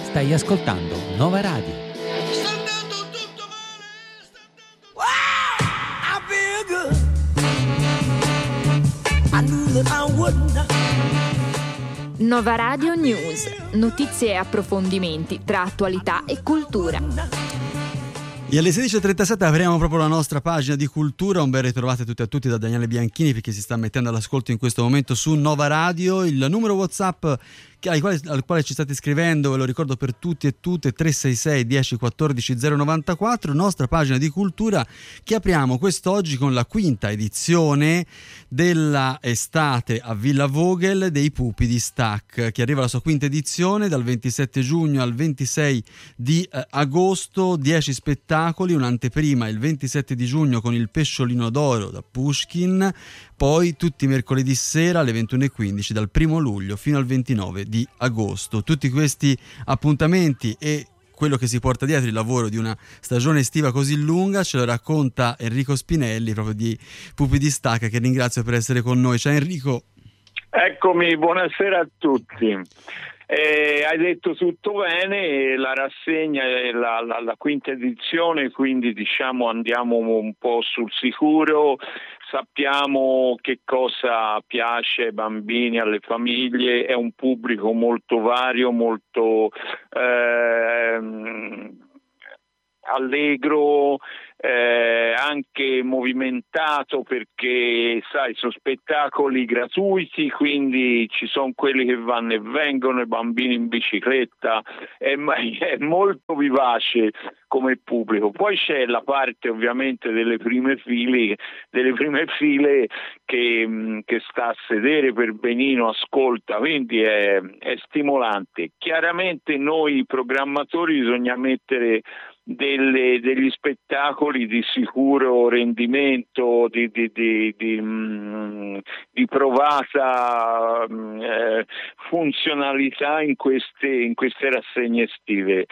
Stai ascoltando Nova Radio. Sta andando tutto male, sta andando... Wow, I feel good. I knew that I wouldn't. Nova Radio News, notizie e approfondimenti tra attualità e cultura. E alle 16.37 apriamo proprio la nostra pagina di cultura. Un ben ritrovate tutti a tutti da Daniele Bianchini, perché si sta mettendo all'ascolto in questo momento su Nova Radio. Il numero WhatsApp al quale ci state scrivendo, ve lo ricordo per tutti e tutte, 366 10 14 094, nostra pagina di cultura che apriamo quest'oggi con la quinta edizione della estate a Villa Vogel dei Pupi di Stac, che arriva alla sua quinta edizione dal 27 giugno al 26 di agosto, 10 spettacoli, un'anteprima il 27 di giugno con il Pesciolino d'Oro da Pushkin, poi tutti i mercoledì sera alle 21.15 dal 1 luglio fino al 29 di agosto. Tutti questi appuntamenti e quello che si porta dietro il lavoro di una stagione estiva così lunga ce lo racconta Enrico Spinelli, proprio di Pupi di Stac, che ringrazio per essere con noi. Ciao Enrico. Eccomi, buonasera a tutti. Hai detto tutto bene, la rassegna è la quinta edizione, quindi diciamo andiamo un po' sul sicuro, sappiamo che cosa piace ai bambini, alle famiglie, è un pubblico molto vario, molto allegro, anche movimentato, perché sai, sono spettacoli gratuiti, quindi ci sono quelli che vanno e vengono, i bambini in bicicletta, è molto vivace come pubblico. Poi c'è la parte ovviamente delle prime file che sta a sedere per benino, ascolta, quindi è stimolante. Chiaramente noi programmatori bisogna mettere degli spettacoli di sicuro rendimento, di provata funzionalità in queste rassegne estive.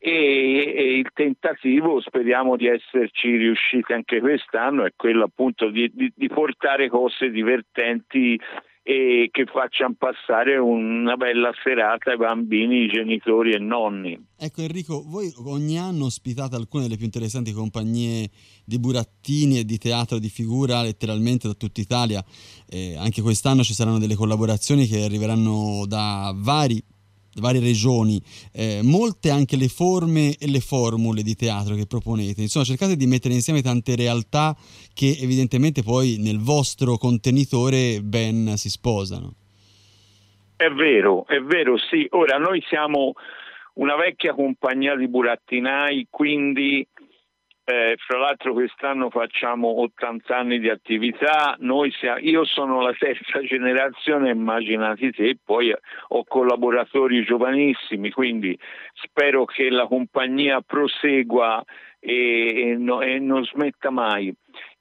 E il tentativo, speriamo di esserci riusciti anche quest'anno, è quello appunto di portare cose divertenti e che facciano passare una bella serata ai bambini, genitori e nonni. Ecco Enrico, voi ogni anno ospitate alcune delle più interessanti compagnie di burattini e di teatro di figura letteralmente da tutta Italia. Anche quest'anno ci saranno delle collaborazioni che arriveranno da varie regioni, molte anche le forme e le formule di teatro che proponete. Insomma, cercate di mettere insieme tante realtà che evidentemente poi nel vostro contenitore ben si sposano. È vero, sì. Ora noi siamo una vecchia compagnia di burattinai, quindi fra l'altro quest'anno facciamo 80 anni di attività. Io sono la terza generazione, immaginati te, poi ho collaboratori giovanissimi, quindi spero che la compagnia prosegua e non smetta mai.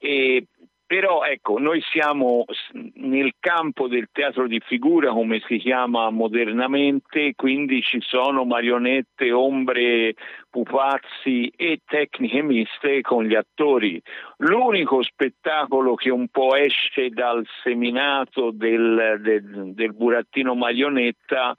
Però ecco, noi siamo nel campo del teatro di figura, come si chiama modernamente, quindi ci sono marionette, ombre, pupazzi e tecniche miste con gli attori. L'unico spettacolo che un po' esce dal seminato del burattino marionetta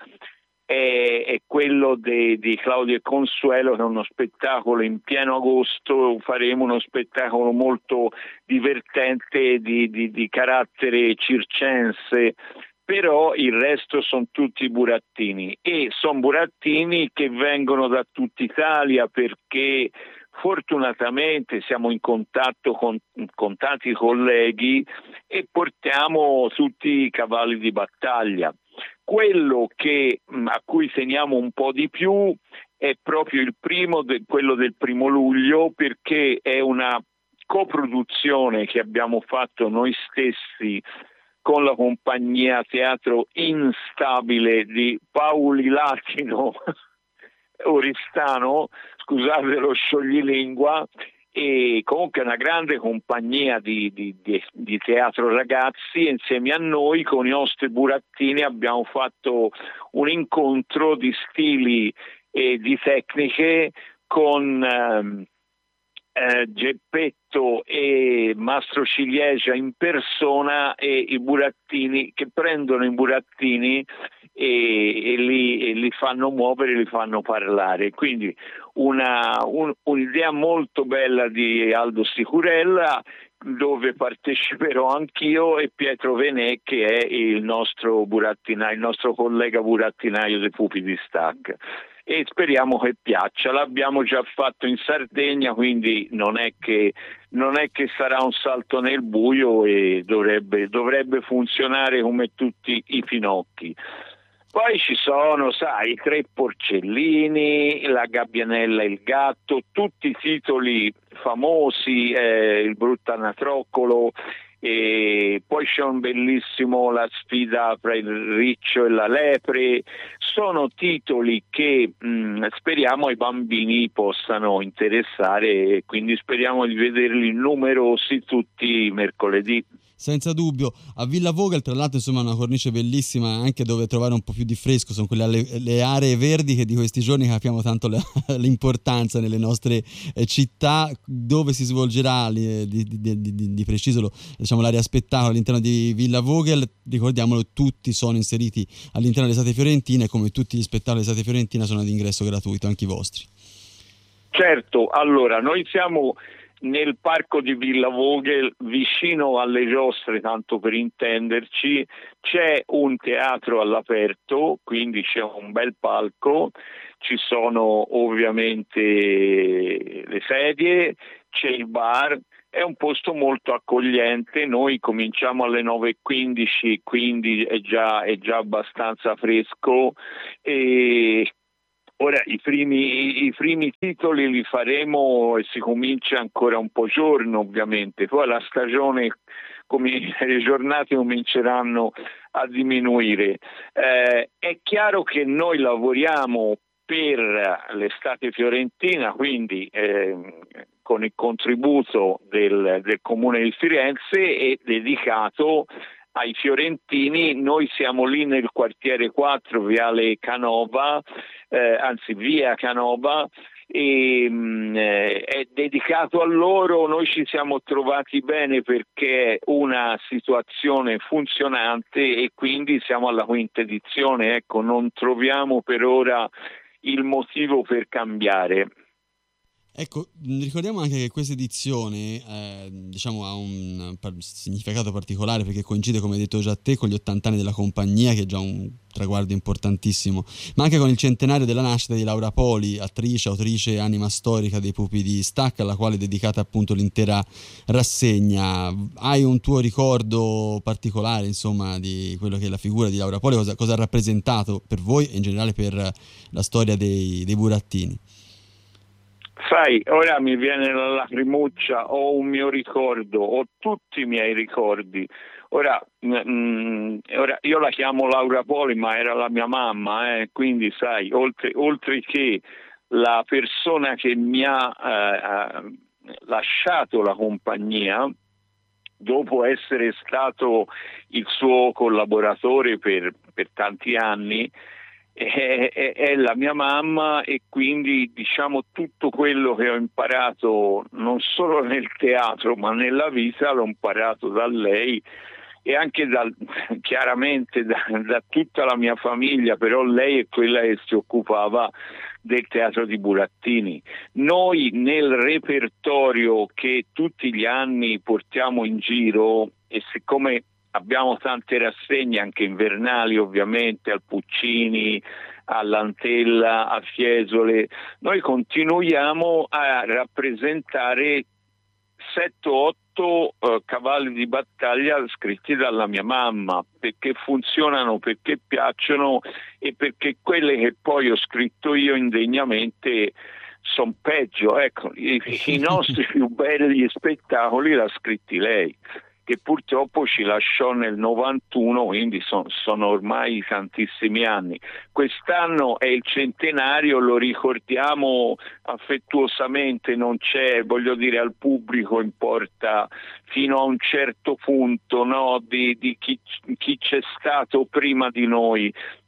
è quello di Claudio e Consuelo, che è uno spettacolo in pieno agosto. Faremo uno spettacolo molto divertente di carattere circense, però il resto sono tutti burattini, e sono burattini che vengono da tutta Italia, perché fortunatamente siamo in contatto con tanti colleghi e portiamo tutti i cavalli di battaglia. Quello a cui teniamo un po' di più è proprio quello del 1 luglio, perché è una coproduzione che abbiamo fatto noi stessi con la compagnia Teatro Instabile di Paoli Latino Oristano, scusate lo scioglilingua, e comunque è una grande compagnia di teatro ragazzi. Insieme a noi, con i nostri burattini, abbiamo fatto un incontro di stili e di tecniche con Geppetto e Mastro Ciliegia in persona, e i burattini che prendono i burattini e li fanno muovere, li fanno parlare. Quindi un'idea molto bella di Aldo Sicurella, dove parteciperò anch'io, e Pietro Venè, che è il nostro burattinaio, il nostro collega burattinaio dei Pupi di Stacca. E speriamo che piaccia. L'abbiamo già fatto in Sardegna, quindi non è che sarà un salto nel buio, e dovrebbe funzionare come tutti i finocchi. Poi ci sono, sai, i Tre Porcellini, la Gabbianella e il Gatto, tutti i titoli famosi, il Bruttanatroccolo, e poi c'è un bellissimo La sfida fra il riccio e la lepre. Sono titoli che speriamo i bambini possano interessare, e quindi speriamo di vederli numerosi tutti i mercoledì. Senza dubbio. A Villa Vogel, tra l'altro, insomma, è una cornice bellissima anche dove trovare un po' più di fresco. Sono quelle le aree verdi che di questi giorni capiamo tanto l'importanza nelle nostre città, dove si svolgerà di preciso, diciamo, l'area spettacolo all'interno di Villa Vogel. Ricordiamolo, tutti sono inseriti all'interno dell'estate fiorentina, e come tutti gli spettacoli dell'estate fiorentina sono ad ingresso gratuito, anche i vostri. Certo, allora noi siamo nel parco di Villa Vogel, vicino alle giostre, tanto per intenderci. C'è un teatro all'aperto, quindi c'è un bel palco, ci sono ovviamente le sedie, c'è il bar, è un posto molto accogliente. Noi cominciamo alle 9:15, quindi è già abbastanza fresco, e ora i primi titoli li faremo, e si comincia ancora un po' giorno, ovviamente. Poi la stagione, le giornate cominceranno a diminuire. È chiaro che noi lavoriamo per l'estate fiorentina, quindi con il contributo del Comune di Firenze, e dedicato ai fiorentini. Noi siamo lì nel quartiere 4, Viale Canova, via Canova, e è dedicato a loro. Noi ci siamo trovati bene perché è una situazione funzionante, e quindi siamo alla quinta edizione. Ecco, non troviamo per ora il motivo per cambiare. Ecco, ricordiamo anche che questa edizione diciamo ha un significato particolare, perché coincide, come hai detto già te, con gli 80 anni della compagnia, che è già un traguardo importantissimo, ma anche con il centenario della nascita di Laura Poli, attrice, autrice, anima storica dei Pupi di Stacca, alla quale è dedicata appunto l'intera rassegna. Hai un tuo ricordo particolare, insomma, di quello che è la figura di Laura Poli, cosa ha rappresentato per voi e in generale per la storia dei burattini? Sai, ora mi viene la lacrimuccia, ho un mio ricordo, ho tutti i miei ricordi. Ora io la chiamo Laura Poli, ma era la mia mamma, quindi sai, oltre che la persona che mi ha lasciato la compagnia, dopo essere stato il suo collaboratore per tanti anni, è la mia mamma, e quindi diciamo tutto quello che ho imparato non solo nel teatro ma nella vita l'ho imparato da lei, e anche chiaramente da tutta la mia famiglia, però lei è quella che si occupava del teatro di burattini. Noi nel repertorio che tutti gli anni portiamo in giro, e siccome abbiamo tante rassegne anche invernali, ovviamente, al Puccini, all'Antella, a Fiesole, noi continuiamo a rappresentare 7-8 cavalli di battaglia scritti dalla mia mamma, perché funzionano, perché piacciono, e perché quelle che poi ho scritto io indegnamente sono peggio. Ecco, i nostri più belli spettacoli l'ha scritti lei, che purtroppo ci lasciò nel 91, quindi sono ormai tantissimi anni. Quest'anno è il centenario, lo ricordiamo affettuosamente, non c'è, voglio dire, al pubblico importa fino a un certo punto, no, di chi c'è stato prima di noi.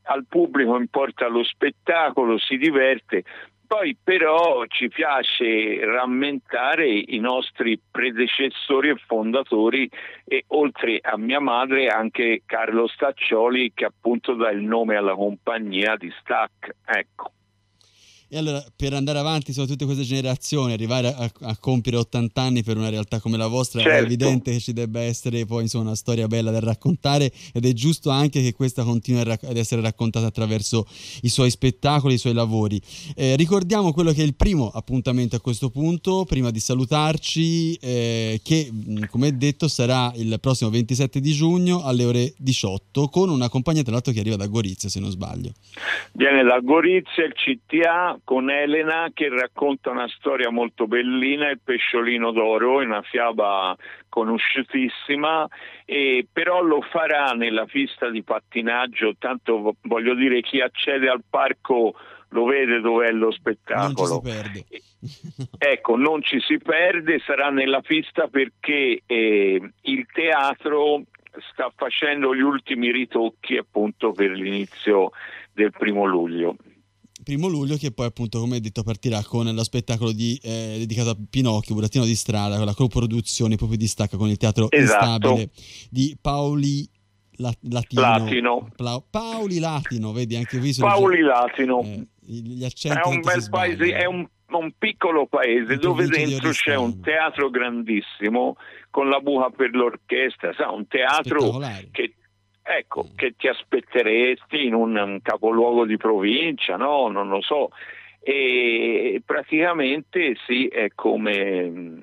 al pubblico importa lo spettacolo, si diverte. Poi però ci piace rammentare i nostri predecessori e fondatori, e oltre a mia madre anche Carlo Staccioli, che appunto dà il nome alla compagnia di Stac. Ecco. E allora, per andare avanti su tutte queste generazioni, arrivare a compiere 80 anni per una realtà come la vostra, certo, è evidente che ci debba essere poi insomma una storia bella da raccontare, ed è giusto anche che questa continui ad essere raccontata attraverso i suoi spettacoli, i suoi lavori. Ricordiamo quello che è il primo appuntamento a questo punto, prima di salutarci, che come detto sarà il prossimo 27 di giugno alle ore 18, con una compagnia tra l'altro che arriva da Gorizia, se non sbaglio. Viene da Gorizia, il CTA, con Elena, che racconta una storia molto bellina, Il pesciolino d'oro, una fiaba conosciutissima, e però lo farà nella pista di pattinaggio, tanto voglio dire, chi accede al parco lo vede dov'è lo spettacolo. Non ci si perde. Ecco, non ci si perde, sarà nella pista perché il teatro sta facendo gli ultimi ritocchi appunto per l'inizio del 1° luglio. 1° luglio, che poi appunto come detto partirà con lo spettacolo dedicato a Pinocchio, Burattino di strada, con la coproduzione proprio di Stacca con il Teatro Instabile di Paoli Latino. Paoli Latino, vedi anche qui Paoli Latino. Gli accenti è un bel paese, è un piccolo paese dove dentro c'è un teatro grandissimo con la buca per l'orchestra, un teatro che ti aspetteresti in un capoluogo di provincia, no? Non lo so. E praticamente sì, è come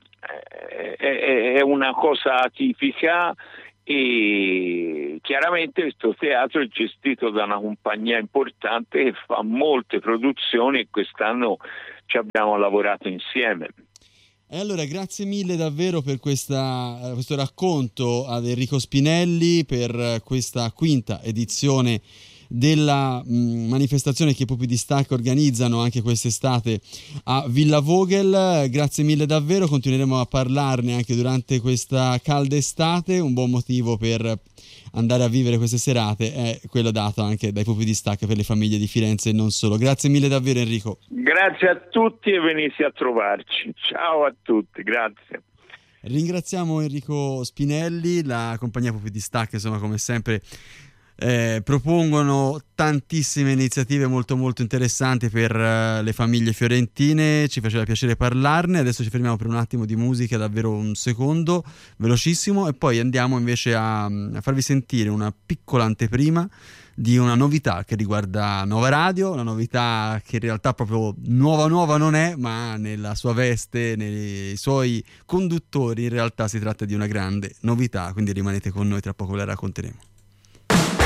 è una cosa atipica, e chiaramente questo teatro è gestito da una compagnia importante che fa molte produzioni, e quest'anno ci abbiamo lavorato insieme. E allora grazie mille davvero per questo racconto ad Enrico Spinelli, per questa 5ª edizione della manifestazione che i Pupi di Stacca organizzano anche quest'estate a Villa Vogel. Grazie mille davvero, continueremo a parlarne anche durante questa calda estate. Un buon motivo per andare a vivere queste serate è quello dato anche dai Pupi di Stacca per le famiglie di Firenze e non solo. Grazie mille davvero Enrico. Grazie a tutti e venite a trovarci. Ciao a tutti, grazie. Ringraziamo Enrico Spinelli, la compagnia Pupi di Stacca, insomma come sempre propongono tantissime iniziative molto molto interessanti per le famiglie fiorentine. Ci faceva piacere parlarne. Adesso ci fermiamo per un attimo di musica, davvero un secondo velocissimo, e poi andiamo invece a farvi sentire una piccola anteprima di una novità che riguarda Nova Radio, una novità che in realtà proprio nuova non è, ma nella sua veste, nei suoi conduttori in realtà si tratta di una grande novità, quindi rimanete con noi, tra poco ve la racconteremo.